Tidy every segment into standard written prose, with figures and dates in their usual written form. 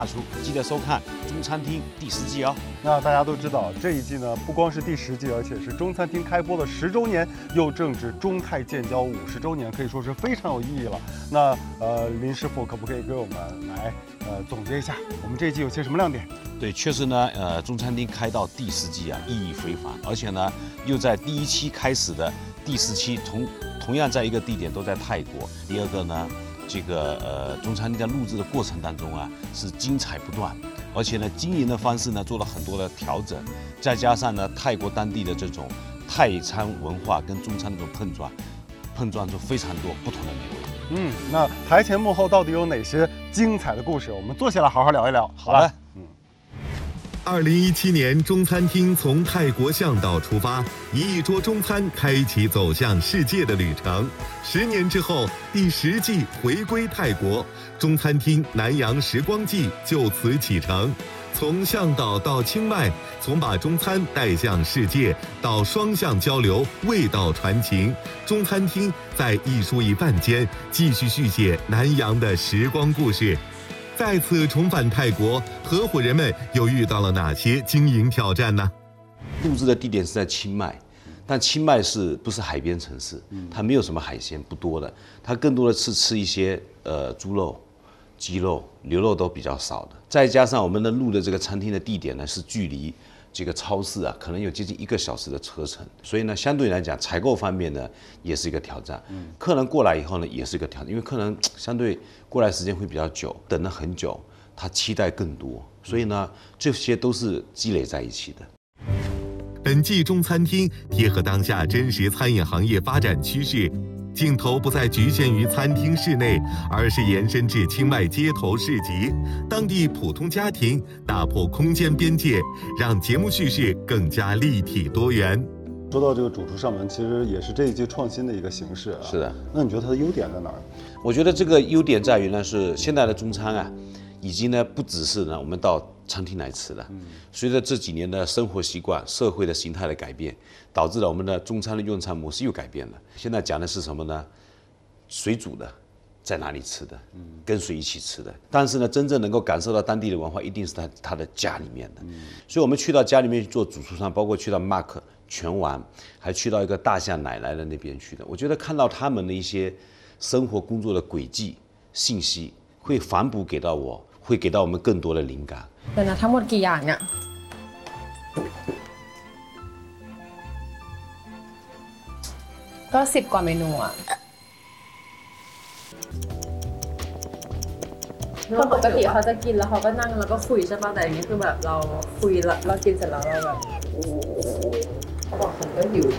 大厨记得收看《中餐厅》第10季哦。 那大家都知道，这一季呢不光是第10季，而且是中餐厅开播的10周年，又正值中泰建交50周年，可以说是非常有意义了。那林师傅可不可以给我们来总结一下，我们这一季有些什么亮点？ 对，确实呢，中餐厅开到第10季啊，意义非凡，而且呢，又在第1期开始的第10期，同样在一个地点都在泰国。第二个呢，这个中餐厅在录制的过程当中啊，是精彩不断，而且呢，经营的方式呢做了很多的调整，再加上呢，泰国当地的这种泰餐文化跟中餐这种碰撞出非常多不同的美味。 那台前幕后到底有哪些精彩的故事？我们坐下来好好聊一聊。 好的。 2017年，中餐厅从泰国向导出发，一桌中餐开启走向世界的旅程。10年之后，第10季回归泰国，中餐厅南洋时光季就此启程。从向导到清迈，从把中餐带向世界到双向交流，味道传情。中餐厅在一蔬一饭间继续续写南洋的时光故事。再次重返泰国，合伙人们又遇到了哪些经营挑战呢？ 录制的地点是在清迈，但清迈不是海边城市？它没有什么海鲜，不多的。它更多的是吃一些猪肉、鸡肉、牛肉都比较少的。再加上我们的录的这个餐厅的地点呢，是距离这个超市啊，可能有接近1个小时的车程，所以呢，相对来讲，采购方面呢，也是一个挑战。客人过来以后呢，也是一个挑战，因为客人相对过来时间会比较久，等了很久，他期待更多，所以呢，这些都是积累在一起的。 本季中餐厅贴合当下真实餐饮行业发展趋势。镜头不再局限于餐厅室内，而是延伸至清迈街头市集，当地普通家庭，打破空间边界，让节目叙事更加立体多元。 说到这个主厨上门，其实也是这一季创新的一个形式啊。 是的。 那你觉得它的优点在哪儿？ 我觉得这个优点在于呢，是现在的中餐啊，已经呢不只是呢我们到餐厅来吃了。随着这几年的生活习惯、社会的形态的改变，导致了我们的中餐的用餐模式又改变了。现在讲的是什么呢？谁煮的，在哪里吃的，跟谁一起吃的。但是呢，真正能够感受到当地的文化，一定是他的家里面的。所以我们去到家里面去做主厨上，包括去到 Mark 全完，还去到一个大象奶奶的那边去的。我觉得看到他们的一些生活工作的轨迹信息，会反哺给到我，会给到我们更多的灵感。 เดี๋ยวนะทั้งหมดกี่อย่างเนี่ยก็10 กว่าเมนูอ่ะคนปกติเขาจะกินแล้วเขาก็นั่งแล้วก็คุยใช่ป่ะแต่อย่างนี้คือแบบเราคุยแล้วเรากินเสร็จแล้วเราแบบเขาบอกผมก็หิว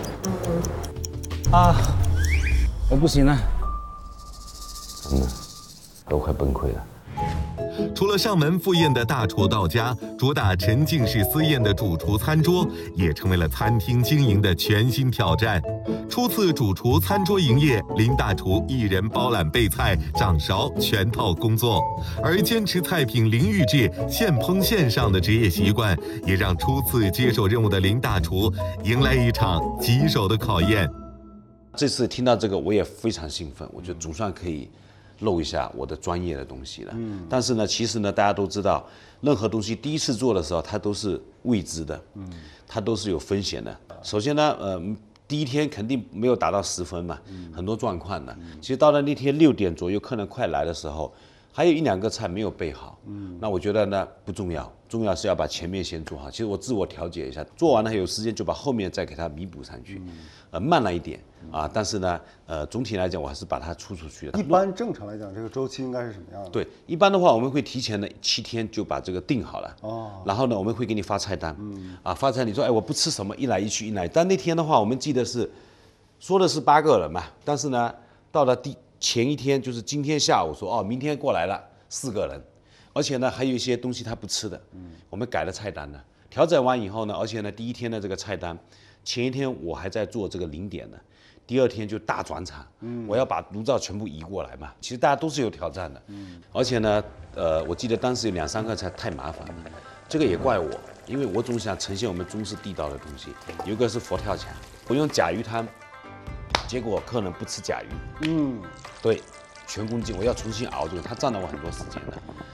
我不行了，真的都快崩溃了。 除了上门赴宴的大厨到家，主打沉浸式私宴的主厨餐桌，也成为了餐厅经营的全新挑战。初次主厨餐桌营业，林大厨一人包揽备菜、掌勺全套工作，而坚持菜品零预制、现烹现上的职业习惯，也让初次接手任务的林大厨迎来一场棘手的考验。 这次听到这个，我也非常兴奋，我觉得总算可以露一下我的专业的东西了。但是呢，其实呢，大家都知道，任何东西第一次做的时候，它都是未知的，它都是有风险的。首先呢，第一天肯定没有达到10分嘛，很多状况的。其实到了那天6点左右，客人快来的时候，还有1、2个菜没有备好。那我觉得呢不重要，重要是要把前面先做好。其实我自我调节一下，做完了有时间就把后面再给它弥补上去。慢了一点啊，但是呢，总体来讲我还是把它出去的。 一般正常来讲，这个周期应该是什么样的？ 对，一般的话我们会提前的7天就把这个定好了。然后呢，我们会给你发菜单。发菜你说，我不吃什么，一来一去一来。但那天的话，我们记得说的是8个人嘛，但是呢，到了前一天，就是今天下午说，明天过来了4个人，而且呢还有一些东西他不吃的，我们改了菜单了。调整完以后呢，而且呢第一天的这个菜单，前一天我还在做这个0点的，第2天就大转场，我要把炉灶全部移过来嘛。其实大家都是有挑战的，而且呢，我记得当时有2、3个菜太麻烦了，这个也怪我，因为我总想呈现我们中式地道的东西。有一个是佛跳墙，我用甲鱼汤，结果客人不吃甲鱼，对，全公斤，我要重新熬这个，他占了我很多时间的。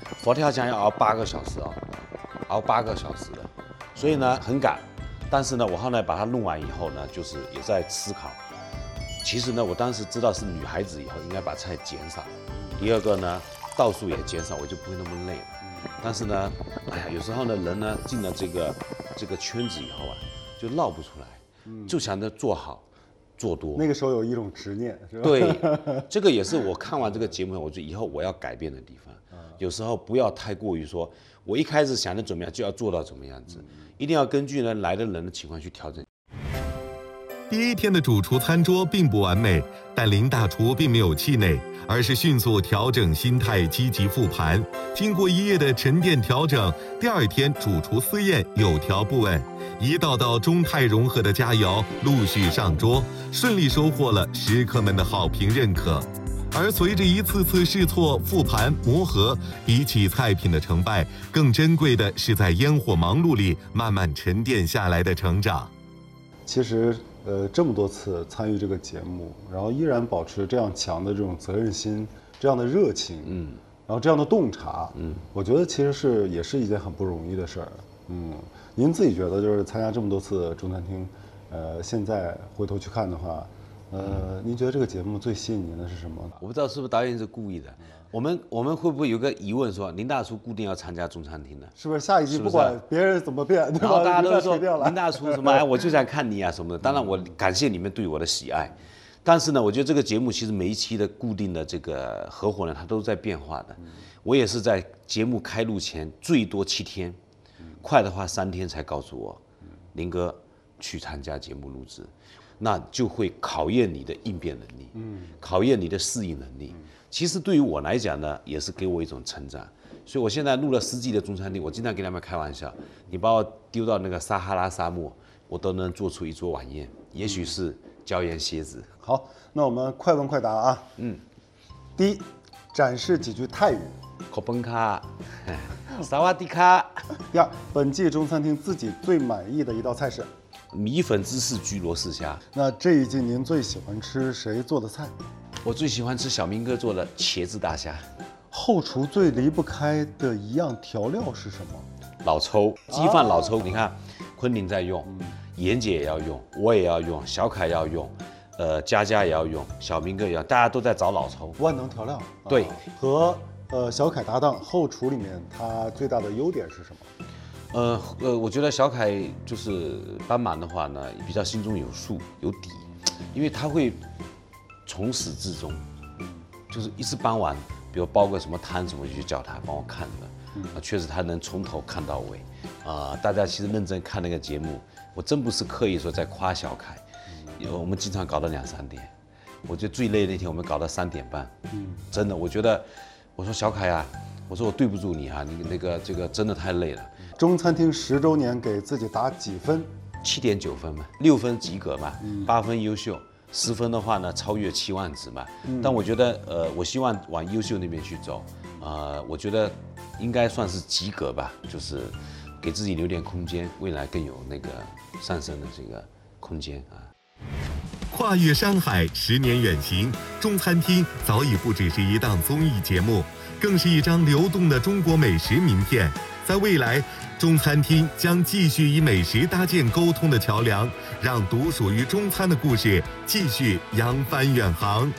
佛跳墙要熬8个小时熬8个小时的，所以呢很赶。但是呢，我后来把它弄完以后呢，就是也在思考。其实呢，我当时知道是女孩子以后应该把菜减少。第二个呢，道数也减少，我就不会那么累了。但是呢，哎呀，有时候呢，人呢进了这个圈子以后啊，就绕不出来，就想着做好。做多， 那个时候有一种执念，是吧？ 对，这个也是我看完这个节目，我觉得以后我要改变的地方。有时候不要太过于说，我一开始想的怎么样就要做到怎么样子，一定要根据呢来的人的情况去调整。 第一天的主厨餐桌并不完美，但林大厨并没有气馁，而是迅速调整心态，积极复盘。经过1夜的沉淀调整，第2天主厨司宴有条不紊，一道道中泰融合的佳肴陆续上桌，顺利收获了食客们的好评认可。而随着一次次试错、复盘、磨合，比起菜品的成败，更珍贵的是在烟火忙碌里慢慢沉淀下来的成长。 其实，这么多次参与这个节目，然后依然保持这样强的这种责任心、这样的热情，然后这样的洞察，我觉得其实也是一件很不容易的事儿，您自己觉得就是参加这么多次中餐厅，现在回头去看的话，您觉得这个节目最吸引您的是什么？ 我不知道是不是导演是故意的。我们会不会有个疑问说，林大厨固定要参加中餐厅的？ 是不是下一季不管别人怎么变，对吧？ 然后大家都说林大厨什么，哎，我就想看你啊什么的。当然，我感谢你们对我的喜爱，但是呢，我觉得这个节目其实每一期的固定的这个合伙人他都在变化的。我也是在节目开录前最多7天，快的话3天才告诉我，林哥去参加节目录制，那就会考验你的应变能力，考验你的适应能力。其实对于我来讲呢，也是给我一种成长。所以我现在录了10季的中餐厅，我经常跟他们开玩笑，你把我丢到那个撒哈拉沙漠，我都能做出一桌晚宴，也许是椒盐蝎子。 好，那我们快问快答啊。第一，展示几句泰语。 口崩卡，萨瓦迪卡。 第二，本季中餐厅自己最满意的一道菜是米粉芝士焗螺丝虾。 那这一季您最喜欢吃谁做的菜？ 我最喜欢吃小明哥做的茄子大虾。 后厨最离不开的一样调料是什么？ 老抽，鸡饭老抽。你看，昆凌在用，妍姐也要用，我也要用，小凯要用，佳佳也要用，小明哥也要，大家都在找老抽。 万能调料。 对， 和小凯搭档，后厨里面他最大的优点是什么？ 我觉得小凯就是搬满的话呢，比较心中有数有底，因为他会从始至终，就是一次搬完，比如包个什么摊子，我就去叫他帮我看的，确实他能从头看到尾，大家其实认真看那个节目，我真不是刻意说在夸小凯，我们经常搞到2、3点，我觉得最累的那天我们搞到3点半，真的，我觉得，我说小凯啊，我说我对不住你啊，你这个真的太累了。 中餐厅10周年给自己打几分 ？7.9分嘛，6分及格嘛，8分优秀，10分的话呢超越期望值嘛。但我觉得我希望往优秀那边去走，我觉得应该算是及格吧，就是给自己留点空间，未来更有那个上升的这个空间啊。 跨越山海，10年远行，中餐厅早已不只是一档综艺节目，更是一张流动的中国美食名片。在未来，中餐厅将继续以美食搭建沟通的桥梁，让独属于中餐的故事继续扬帆远航。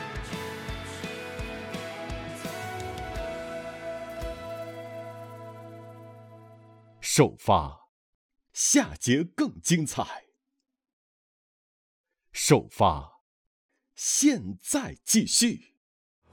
首发，下节更精彩。首发，现在继续。